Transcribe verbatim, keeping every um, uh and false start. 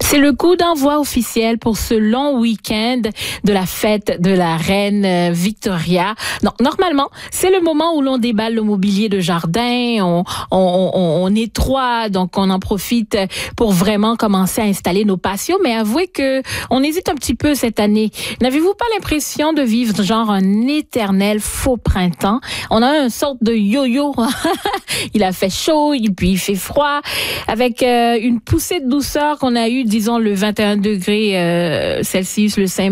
C'est le coup d'envoi officiel pour ce long week-end de la fête de la reine Victoria. Non, normalement, c'est le moment où l'on déballe le mobilier de jardin, on, on, on, on nettoie, donc on en profite pour vraiment commencer à installer nos patios. Mais avouez que on hésite un petit peu cette année. N'avez-vous pas l'impression de vivre genre un éternel faux printemps? On a une sorte de yo-yo. Il a fait chaud, et puis il fait froid, avec euh, une poussée de douceur qu'on a eue, disons, le vingt et un degrés euh, Celsius le cinq